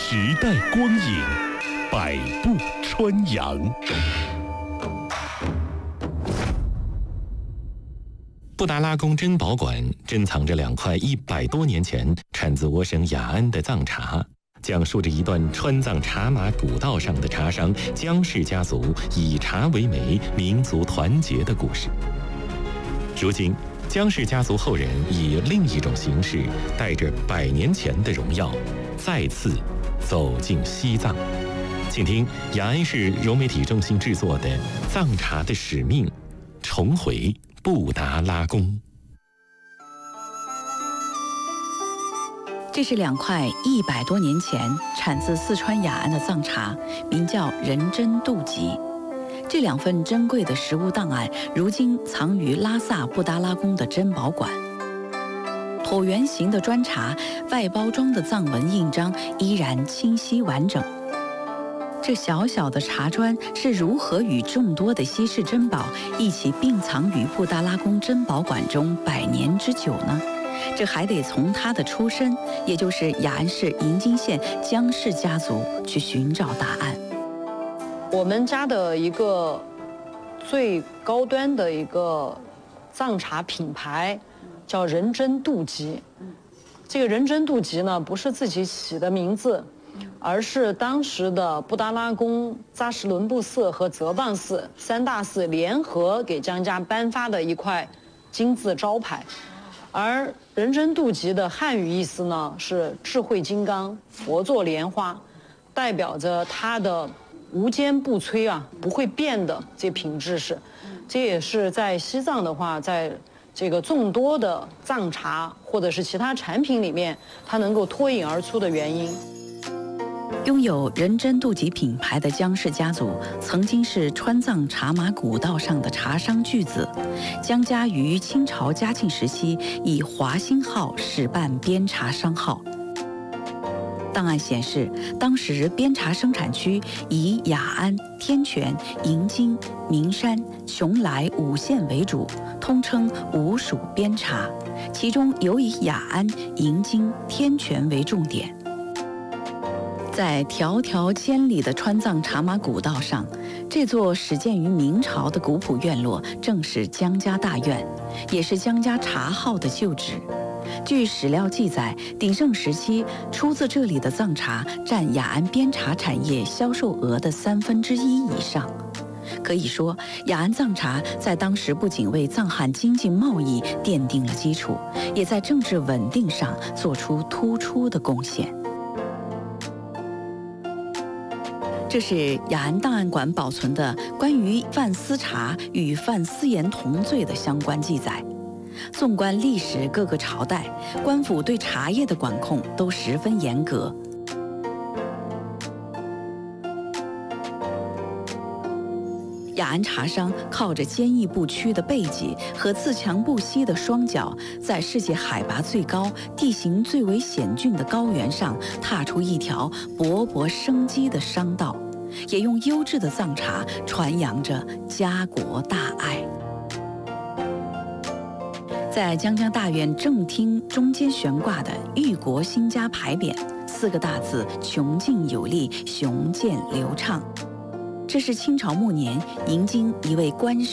时代光影，百步穿杨。布达拉宫珍宝馆珍藏着2块100多年前产自我省雅安的藏茶，讲述着一段川藏茶马古道上的茶商江氏家族以茶为媒、民族团结的故事。如今，江氏家族后人以另一种形式，带着100年前的荣耀，再次走进西藏。请听雅安市融媒体中心制作的《藏茶的使命》，重回布达拉宫。 这是2块100多年前产自四川雅安的藏茶，名叫仁真度吉。这2份珍贵的实物档案，如今藏于拉萨布达拉宫的珍宝馆。椭圆形的砖茶，外包装的藏文印章依然清晰完整。这小小的茶砖是如何与众多的稀世珍宝一起并藏于布达拉宫珍宝馆中100年之久呢？这还得从它的出身，也就是雅安市银津县江氏家族去寻找答案。 我们家的一个最高端的一个藏茶品牌叫仁真度吉。这个仁真度吉呢，不是自己起的名字，而是当时的布达拉宫、扎什伦布寺和泽邦寺3大寺联合给江家颁发的一块金字招牌。而仁真度吉的汉语意思呢是智慧金刚、佛座莲花，代表着它的无坚不摧啊，不会变的这品质是。这也是在西藏的话，在这个众多的藏茶或者是其他产品里面，它能够脱颖而出的原因。 拥有仁真度吉品牌的江氏家族，曾经是川藏茶马古道上的茶商巨子。江家于清朝嘉庆时期以华兴号始办边茶商号。档案显示，当时边茶生产区以雅安、天全、银津、名山、邛崃5县为主，通称5属边茶，其中尤以雅安、银津、天全为重点。在迢迢千里的川藏茶马古道上，这座始建于明朝的古朴院落正是江家大院，也是江家茶号的旧址。据史料记载，鼎盛时期出自这里的藏茶占雅安边茶产业销售额的1/3以上。可以说，雅安藏茶在当时不仅为藏汉经济贸易奠定了基础，也在政治稳定上做出突出的贡献。这是雅安档案馆保存的关于范思茶与范思言同罪的相关记载。纵观历史各个朝代，官府对茶叶的管控都十分严格。雅安茶商靠着坚毅不屈的背脊和自强不息的双脚，在世界海拔最高、地形最为险峻的高原上，踏出一条勃勃生机的商道，也用优质的藏茶传扬着家国大爱。在江家大院正厅中间悬挂的“裕国兴家”牌匾，4个大字穷尽有力，雄健流畅。这是清朝末年银津一位官